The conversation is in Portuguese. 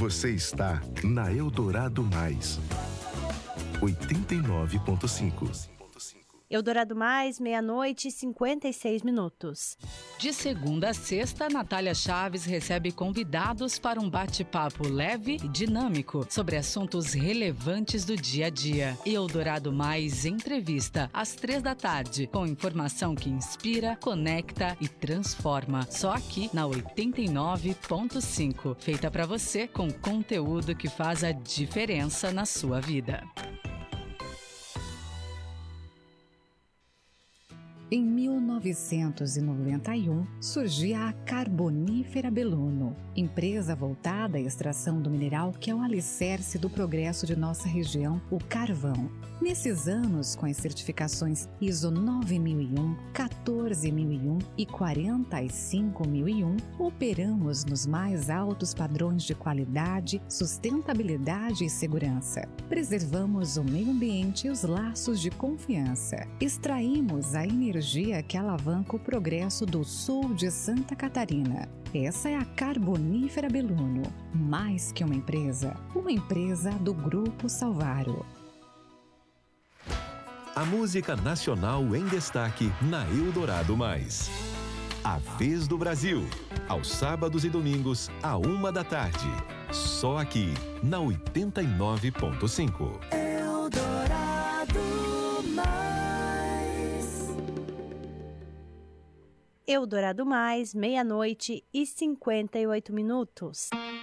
Você está na Eldorado Mais, 89.5. Eldorado Mais, 00:56. De segunda a sexta, Natália Chaves recebe convidados para um bate-papo leve e dinâmico sobre assuntos relevantes do dia a dia. Eldorado Mais Entrevista, às 15h, com informação que inspira, conecta e transforma. Só aqui na 89.5. Feita para você com conteúdo que faz a diferença na sua vida. Em 1991, surgia a Carbonífera Belluno, empresa voltada à extração do mineral que é o alicerce do progresso de nossa região, o carvão. Nesses anos, com as certificações ISO 9001, 14001 e 45001, operamos nos mais altos padrões de qualidade, sustentabilidade e segurança. Preservamos o meio ambiente e os laços de confiança. Extraímos a energia que alavanca o progresso do sul de Santa Catarina. Essa é a Carbonífera Belluno, mais que uma empresa do Grupo Salvaro. A música nacional em destaque na Eldorado Mais. A Vez do Brasil, aos sábados e domingos, à 13h. Só aqui, na 89.5. Eldorado Mais, 00:58.